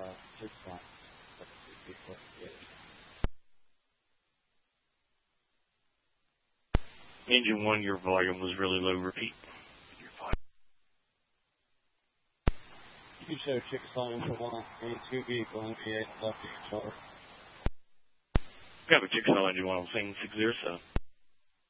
Jigsaw. Engine 1, your volume was really low. Repeat. You show Jigsaw Engine 1, A2 vehicle, NVA, left each other. We have a Jigsaw Engine 1 on scene 607.